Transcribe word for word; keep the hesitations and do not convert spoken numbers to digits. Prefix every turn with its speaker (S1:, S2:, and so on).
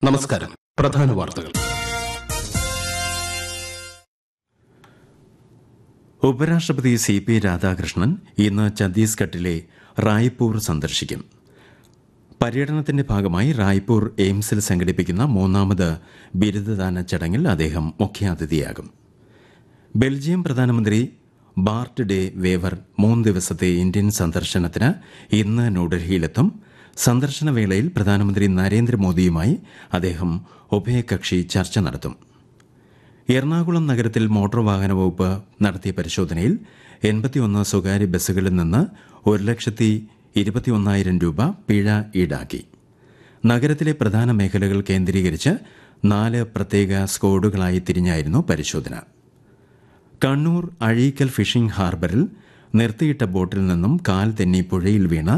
S1: നമസ്കാരം. പ്രധാന വാർത്തകൾ.
S2: ഉപരാഷ്ട്രപതി സി പി രാധാകൃഷ്ണൻ ഇന്ന് ഛത്തീസ്ഗഡിലെ റായ്പൂർ സന്ദർശിക്കും. പര്യടനത്തിന്റെ ഭാഗമായി റായ്പൂർ എയിംസിൽ സംഘടിപ്പിക്കുന്ന മൂന്നാമത് ബിരുദദാന ചടങ്ങിൽ അദ്ദേഹം മുഖ്യാതിഥിയാകും. ബെൽജിയം പ്രധാനമന്ത്രി ബാർട്ട് ഡേ വേവർ മൂന്ന് ദിവസത്തെ ഇന്ത്യൻ സന്ദർശനത്തിന് ഇന്ന് ന്യൂഡൽഹിയിലെത്തും. സന്ദർശന വേളയിൽ പ്രധാനമന്ത്രി നരേന്ദ്രമോദിയുമായി അദ്ദേഹം ഉഭയകക്ഷി ചർച്ച നടത്തും. എറണാകുളം നഗരത്തിൽ മോട്ടോർ വാഹന വകുപ്പ് നടത്തിയ പരിശോധനയിൽ എൺപത്തിയൊന്ന് സ്വകാര്യ ബസ്സുകളിൽ നിന്ന് ഒരു ലക്ഷത്തി ഇരുപത്തിയൊന്നായിരം രൂപ പിഴ ഈടാക്കി. നഗരത്തിലെ പ്രധാന മേഖലകൾ കേന്ദ്രീകരിച്ച് നാല് പ്രത്യേക സ്ക്വാഡുകളായി തിരിഞ്ഞായിരുന്നു പരിശോധന. കണ്ണൂർ അഴീക്കൽ ഫിഷിംഗ് ഹാർബറിൽ നിർത്തിയിട്ട ബോട്ടിൽ നിന്നും കാൽ തെന്നി പുഴയിൽ വീണ